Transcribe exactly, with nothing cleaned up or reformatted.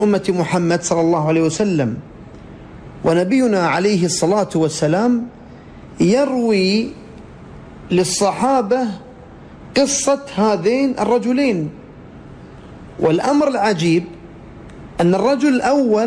أمة محمد صلى الله عليه وسلم. ونبينا عليه الصلاة والسلام يروي للصحابة قصة هذين الرجلين. والأمر العجيب أن الرجل الأول